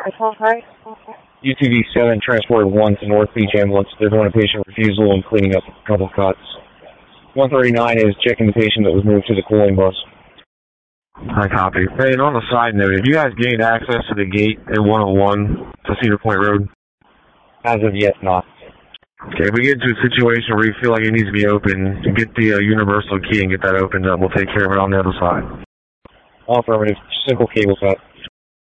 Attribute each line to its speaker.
Speaker 1: UTV 7 transported 1 to North Beach Ambulance. They're doing a patient refusal and cleaning up a couple cuts. 139 is checking the patient that was moved to the cooling bus.
Speaker 2: I copy. Hey, and on the side note, have you guys gained access to the gate at 101 to Cedar Point Road?
Speaker 1: As of yet, not.
Speaker 2: Okay, if we get into a situation where you feel like it needs to be open, get the universal key and get that opened up. We'll take care of it on the other side.
Speaker 1: All affirmative. Simple cable cut.